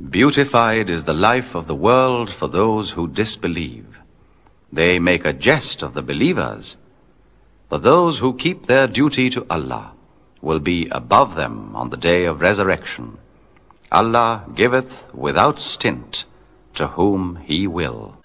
Beautified is the life of the world for those who disbelieve. They make a jest of the believers. But those who keep their duty to Allah will be above them on the day of resurrection. Allah giveth without stint to whom He will.